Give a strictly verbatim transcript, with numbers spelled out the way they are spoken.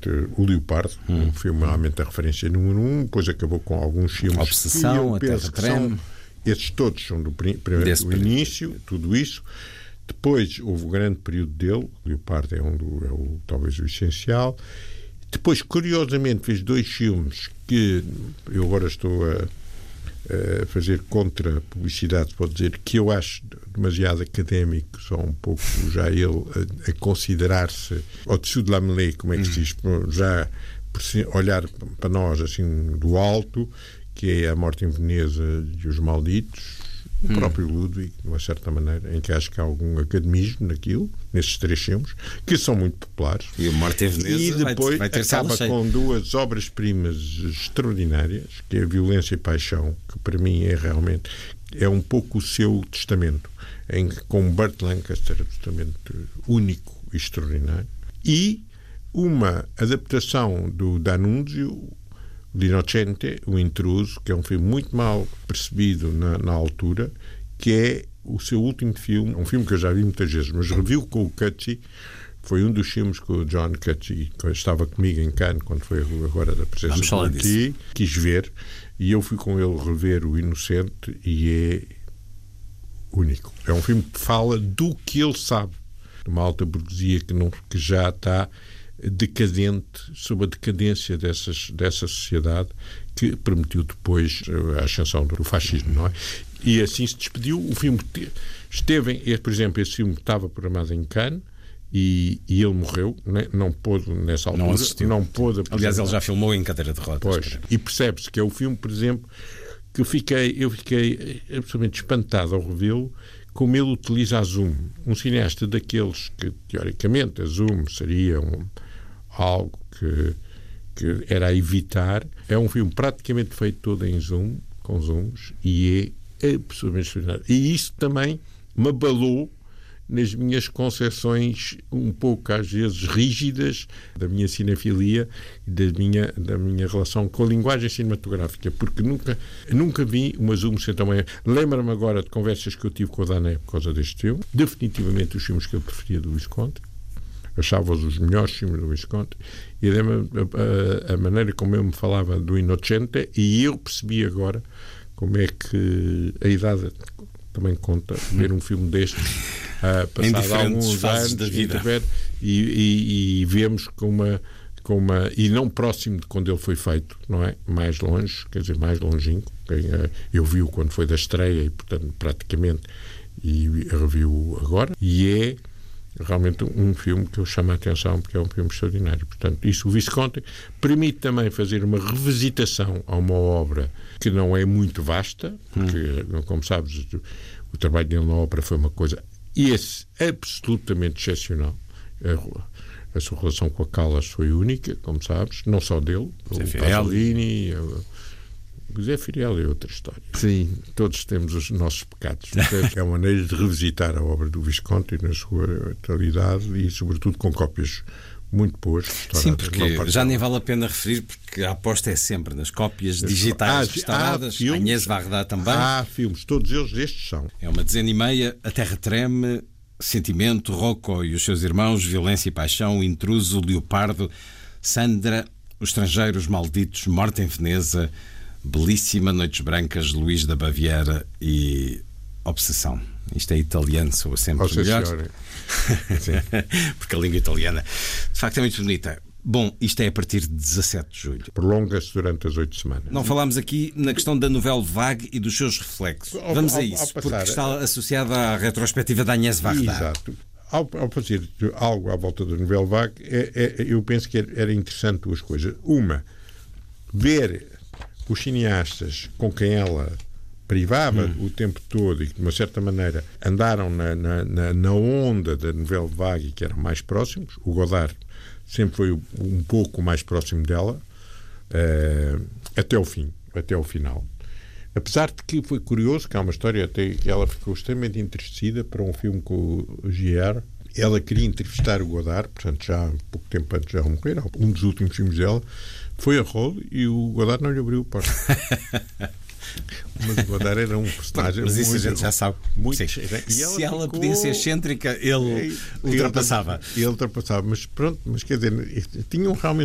realmente o Leopardo, hum. um filme realmente a referência número um, depois acabou com alguns filmes. Obsessão, que eu penso que são, esses todos são do, do início, tudo isso. Depois houve o grande período dele, o Leopardo é, um do, é o, talvez o essencial. Depois, curiosamente, fez dois filmes que eu agora estou a, a fazer contra-publicidade, pode dizer, que eu acho demasiado académico, só um pouco já ele a, a considerar-se au-dessus de la mêlée, como é que se diz, já olhar para nós assim do alto, que é A Morte em Veneza e Os Malditos, o próprio Ludwig, de uma certa maneira, em que acho que há algum academismo naquilo, nesses três filmes, que são muito populares. E A Morte em Veneza e depois vai ter, vai ter acaba com duas obras-primas extraordinárias, que é A Violência e Paixão, que para mim é realmente é um pouco o seu testamento, em, com Burt Lancaster absolutamente único e extraordinário, e uma adaptação do D'Annunzio, L'Innocente, O Intruso, que é um filme muito mal percebido na, na altura, que é o seu último filme, um filme que eu já vi muitas vezes, mas reviu com o Cutty, foi um dos filmes que o John Cutty, que estava comigo em Cannes, quando foi agora da presença do aqui, quis ver, e eu fui com ele rever O Inocente, e é único. É um filme que fala do que ele sabe, de uma alta burguesia que, não, que já está decadente, sob a decadência dessas, dessa sociedade que permitiu depois a ascensão do fascismo, não é? E assim se despediu. O filme esteve, por exemplo, esse filme estava programado em Cannes e, e ele morreu, né? Não pôde nessa altura, não assistiu. Não pôde. Aliás, ele já filmou em cadeira de rodas. Pois, e percebe-se que é o filme, por exemplo, que eu fiquei, eu fiquei absolutamente espantado ao revê-lo, como ele utiliza a Zoom. Um cineasta daqueles que, teoricamente, a Zoom seria um algo que, que era a evitar. É um filme praticamente feito todo em zoom, com zooms, e é absolutamente extraordinário. E isso também me abalou nas minhas concepções um pouco, às vezes, rígidas da minha cinefilia e da minha, da minha relação com a linguagem cinematográfica, porque nunca, nunca vi uma zoom ser também... Lembro-me agora de conversas que eu tive com o Dané por causa deste filme, definitivamente os filmes que ele preferia do Visconti, achava-os os melhores filmes do Visconti, e a, a, a maneira como ele me falava do Inocente, e eu percebi agora como é que a idade também conta, ver um filme destes uh, passado alguns anos da vida. E, e, e vemos com uma, com uma e não próximo de quando ele foi feito, não é? Mais longe, quer dizer, mais longínquo. Eu vi-o quando foi da estreia e, portanto, praticamente, e revi-o agora, e é realmente um filme que eu chamo a atenção porque é um filme extraordinário. Portanto, isso o Visconti permite também fazer uma revisitação a uma obra que não é muito vasta, porque, hum. como sabes, o, o trabalho dele na ópera foi uma coisa esse, absolutamente excepcional. A, a sua relação com a Callas foi única, como sabes, não só dele, Zé o Pasolini, o Zé Firiel é outra história. Sim, todos temos os nossos pecados. É uma maneira de revisitar a obra do Visconti na sua totalidade e, sobretudo, com cópias muito boas. Sim, porque já nem vale a pena referir, porque a aposta é sempre nas cópias digitais restauradas. A Agnès Varda também. Há filmes, todos eles estes são. É uma dezena e meia, A Terra Treme, Sentimento, Rocco e os seus irmãos, Violência e Paixão, Intruso, Leopardo, Sandra, Os Estrangeiros Malditos, Morte em Veneza, Belíssima, Noites Brancas, Luís da Baviera e Obsessão. Isto é italiano, sou sempre oh, melhor. Porque a língua italiana de facto é muito bonita. Bom, isto é a partir de dezassete de julho. Prolonga-se durante as oito semanas. Não falámos aqui na questão da Nouvelle Vague e dos seus reflexos. Ao, Vamos ao, a isso, ao passar, porque está associada à retrospectiva da Agnès Varda. Exato. Ao, ao fazer algo à volta da Nouvelle Vague, é, é, eu penso que era interessante duas coisas. Uma, ver os cineastas com quem ela privava hum. o tempo todo e que, de uma certa maneira, andaram na, na, na onda da Nouvelle Vague, que eram mais próximos. O Godard sempre foi um pouco mais próximo dela, uh, até o fim, até o final. Apesar de que foi curioso, que há uma história até que ela ficou extremamente entristecida para um filme com o Gier. Ela queria entrevistar o Godard, portanto, já há pouco tempo antes de ela morrer, um dos últimos filmes dela, foi a rol e o Godard não lhe abriu a porta. Mas o Godard era um personagem. Mas isso muito, a gente já sabe. Muito, e se ela, ela ficou... podia ser excêntrica, ele, ele ultrapassava. Ele ultrapassava, mas pronto, mas quer dizer, tinham realmente